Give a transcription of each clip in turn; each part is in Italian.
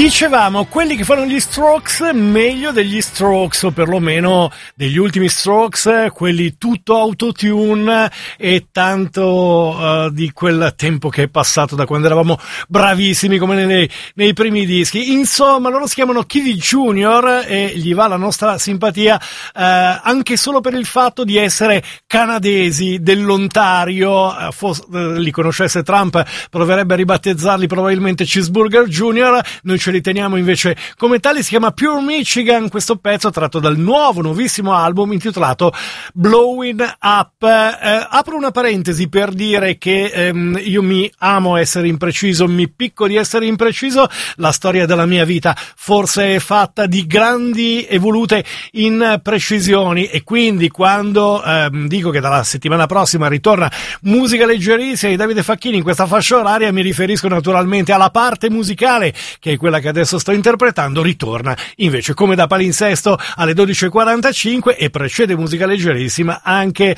Dicevamo, quelli che fanno gli Strokes meglio degli Strokes, o perlomeno degli ultimi Strokes, quelli tutto autotune e tanto di quel tempo che è passato da quando eravamo bravissimi come nei primi dischi. Insomma, loro si chiamano Kiwi Junior e gli va la nostra simpatia anche solo per il fatto di essere canadesi dell'Ontario. Li conoscesse Trump, proverebbe a ribattezzarli probabilmente Cheeseburger Junior. Noi ce li teniamo invece come tali. Si chiama Pure Michigan, questo pezzo tratto dal nuovissimo album intitolato Blowing Up. Apro una parentesi per dire che io mi amo essere impreciso, mi picco di essere impreciso. La storia della mia vita forse è fatta di grandi evolute imprecisioni, e quindi quando dico che dalla settimana prossima ritorna musica leggerissima di Davide Facchini in questa fascia oraria, mi riferisco naturalmente alla parte musicale, che è quella che adesso sto interpretando. Ritorna invece come da palinsesto alle 12.45 e precede musica leggerissima anche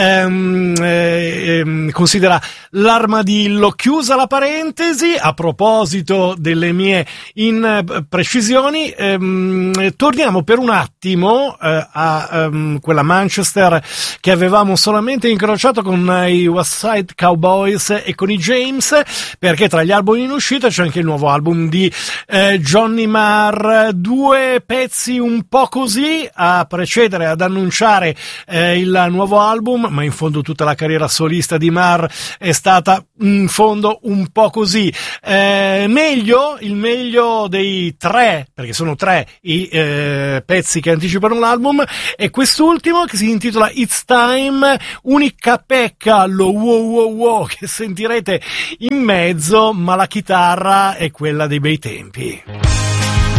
considera l'armadillo. Chiusa la parentesi, a proposito delle mie imprecisioni, torniamo per un attimo a quella Manchester che avevamo solamente incrociato con i West Side Cowboys e con i James, perché tra gli album in uscita c'è anche il nuovo album di Johnny Marr. Due pezzi un po' così a precedere, ad annunciare il nuovo album, ma in fondo tutta la carriera solista di Marr è stata in fondo un po' così. Il meglio dei tre, perché sono tre i pezzi che anticipano l'album, è quest'ultimo che si intitola It's Time. Unica pecca, lo wow wow wow che sentirete in mezzo, ma la chitarra è quella dei bei tempi.